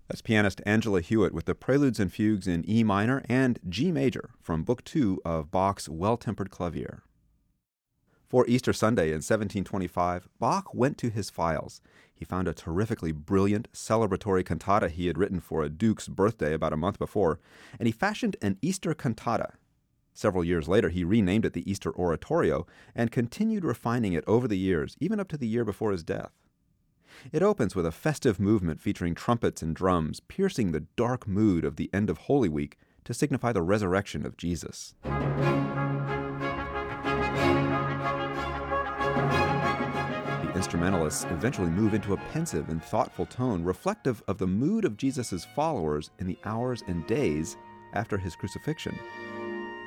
That's pianist Angela Hewitt with the Preludes and Fugues in E minor and G major from Book 2 of Bach's Well-Tempered Clavier. For Easter Sunday in 1725, Bach went to his files. He found a terrifically brilliant celebratory cantata he had written for a duke's birthday about a month before, and he fashioned an Easter cantata. Several years later, he renamed it the Easter Oratorio and continued refining it over the years, even up to the year before his death. It opens with a festive movement featuring trumpets and drums, piercing the dark mood of the end of Holy Week to signify the resurrection of Jesus. The instrumentalists eventually move into a pensive and thoughtful tone reflective of the mood of Jesus' followers in the hours and days after his crucifixion.